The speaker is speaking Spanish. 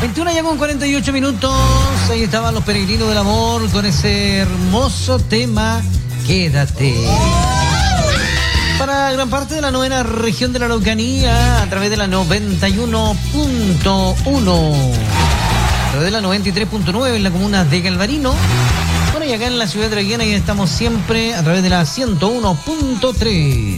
21 ya con 48 minutos. Ahí estaban los peregrinos del amor con ese hermoso tema, Quédate. Para gran parte de la novena región de la Araucanía, a través de la 91.1. A través de la 93.9 en la comuna de Galvarino. Bueno, y acá en la ciudad de Traiguén, ahí estamos siempre a través de la 101.3.